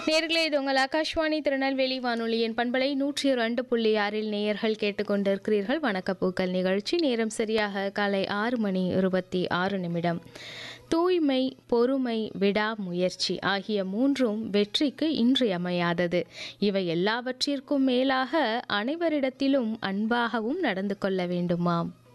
நேர்களே, இது உங்கள் ஆகாஷ்வாணி திருநெல்வேலி வானொலியின் பண்பலை 102.6 நேயர்கள் கேட்டுக்கொண்டிருக்கிறீர்கள். வணக்கப்பூக்கள் நிகழ்ச்சி. நேரம் சரியாக காலை 6:26. தூய்மை, பொறுமை, விடாமுயற்சி ஆகிய மூன்றும் வெற்றிக்கு இன்றியமையாதது. இவை எல்லாவற்றிற்கும் மேலாக அனைவரிடத்திலும் அன்பாகவும் நடந்து கொள்ள வேண்டுமாம்.